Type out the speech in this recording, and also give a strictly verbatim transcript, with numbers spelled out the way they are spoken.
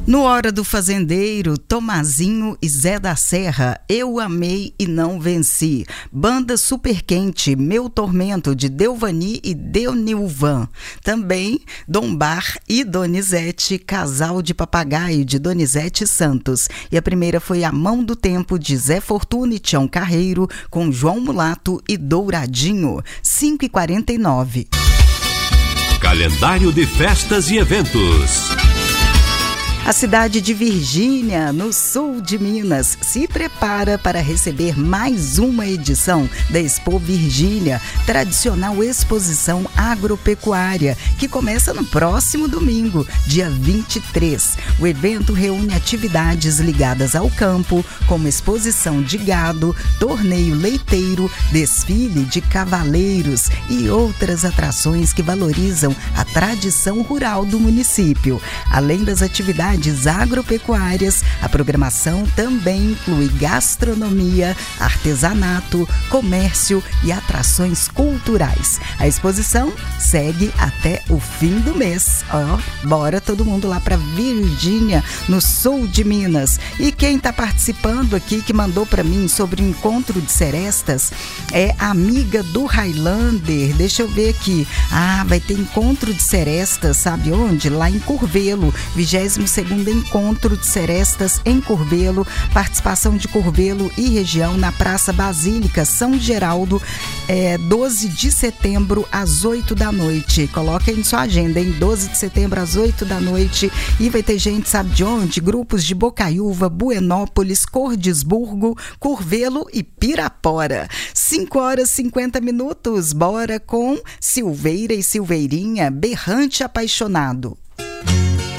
No Hora do Fazendeiro, Tomazinho e Zé da Serra, Eu Amei e Não Venci. Banda Super Quente, Meu Tormento, de Delvani e Deunilvan. Também Dom Bar e Donizete, Casal de Papagaio, de Donizete Santos. E a primeira foi A Mão do Tempo, de Zé Fortuna e Tião Carreiro, com João Mulato e Douradinho. cinco e quarenta e nove. Calendário de festas e eventos. A cidade de Virgínia, no sul de Minas, se prepara para receber mais uma edição da Expo Virgínia, tradicional exposição agropecuária, que começa no próximo domingo, dia vinte e três. O evento reúne atividades ligadas ao campo, como exposição de gado, torneio leiteiro, desfile de cavaleiros e outras atrações que valorizam a tradição rural do município. Além das atividades agropecuárias, a programação também inclui gastronomia, artesanato, comércio e atrações culturais. A exposição segue até o fim do mês. Ó, oh, bora todo mundo lá para Virgínia, no sul de Minas. E quem está participando aqui, que mandou para mim sobre o encontro de serestas, é a amiga do Highlander. Deixa eu ver aqui. Ah, vai ter encontro de serestas, sabe onde? Lá em Curvelo, vigésimo segundo encontro de serestas em Curvelo, participação de Curvelo e região na Praça Basílica São Geraldo, é, doze de setembro às oito da noite. Coloque aí em sua agenda, em doze de setembro às oito da noite, e vai ter gente, sabe de onde? Grupos de Bocaiúva, Buenópolis, Cordisburgo, Curvelo e Pirapora. cinco horas e cinquenta minutos, bora com Silveira e Silveirinha, Berrante Apaixonado.